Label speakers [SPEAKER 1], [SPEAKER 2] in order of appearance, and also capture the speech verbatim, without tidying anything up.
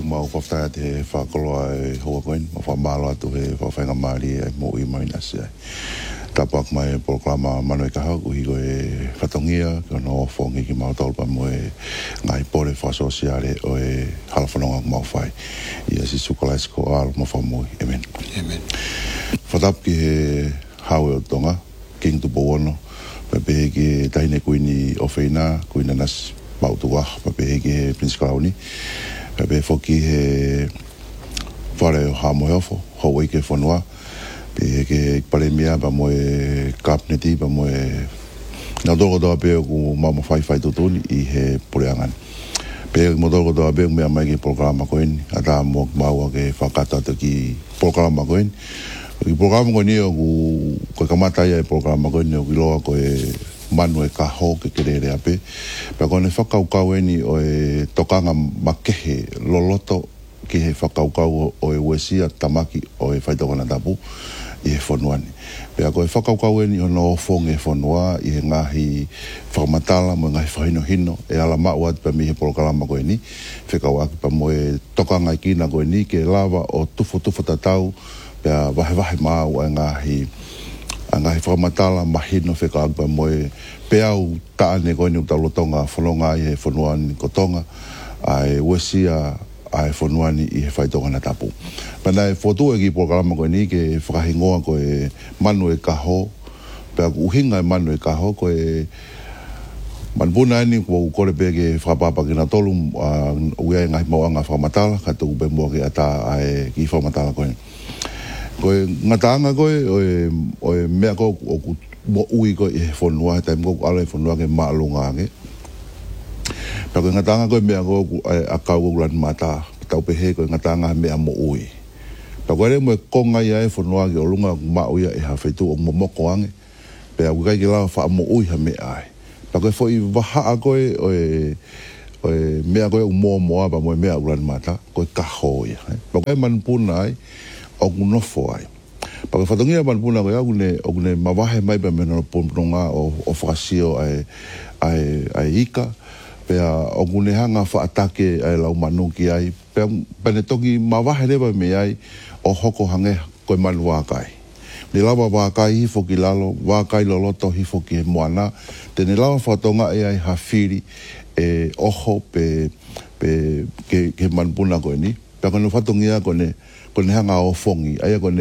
[SPEAKER 1] mau whaftai te whakoloa e hoa koen, ma whamalo atu he whawhenga maari e mo i mai nasi ai. Tapak mai programa manu e kaha, uhi ko e whatongia, ko no whongi ki mau tolpa mo e ngai pore whasosiare o e halawhanonga mau whai. Ia si sukalais ko al mo whamoi. Amen.
[SPEAKER 2] Amen.
[SPEAKER 1] Whatap ki he hawe o tonga, King Tupowono, pepe ki tahine kuini o whaina, kuina nas mautuah, pepe ki Prince Clowney, pepe foki he whare o hamoeofo, hauei ke whanua, pe ke palemia pa mo e kapneti, pa mo e nga toko toa peo ku mama whai whai tutuni i he poreangan. Pe mo toko toa peo mea mai ke programa koen, ata mo maua ke whakatata ki programa koen. Ki programa koen i o ku koe kamatai ai programa koen i o ki loa koe manu e kaho ke kerere ape. Pe kone whakaukau eni o e tokanga makehe loloto ki he whakaukau o e wesia tamaki o e whaitokana tapu i he whanuani. Pea koe whakaukau eni o no whong e whanua i he ngahi whakamatala mo ngahi whahino hino e ala mau atu pa mi he programa koe ni. Whekau aki pa mo e tokanga i kina koe ni ke lava o tufo tufo tatau pea wahe wahe mau e ngahi a ngahi whakamatala mahino whekau aki pa mo e peau taane koe ni utalotonga whanonga i he whanuani kotonga ai wesia ai whanuani i he whaitokana tapu. Pana e whotu e ki programa koe ni ke whakahingoa koe manu e kaho, pea uhinga e manu e kaho koe manpuna eni kua ukore pe ke whakapapa ki na tolu uh, uia e ngahi mauanga whakamatala, kato upe mua ke ata ai ki whakamatala koe. Koe ngataanga koe oe, oe mea koe o ku mo ui koe i he whanua, he taim koe ala e whanua ke maalunga ake. Pea koe ngatanga koe mea koe a kau koe lan mata, tau pehe koe ngatanga mea mo ui. Pea koe re mo e konga ia e whanua ki o lunga mau ia e hawhetu o momoko ange, pea koe kai ki lawa wha mo ui ha mea ai. Pea koe fo i wahaa koe oe, oe mea koe umoa moa pa mo e mea ulan mata, koe kaho ia. Pea koe manpuna ai, o kunofo ai. Pea koe whatongia manpuna koe au ne, o kune mawahe mai pa mena no pomponga o, o whakasio ai, ai, ai ika, pea o kune hanga whaatake ai lau manu ki ai, pea pane toki mawahe lewa me ai o hoko hange koe manu wakai. Ni lawa wakai hifo ki lalo, wakai loloto hifo ki he moana, te ni lawa whatonga e ai hawhiri e oho pe, pe ke, ke manpuna koe ni, pea kone whatongia kone, kone hanga o fongi, aia kone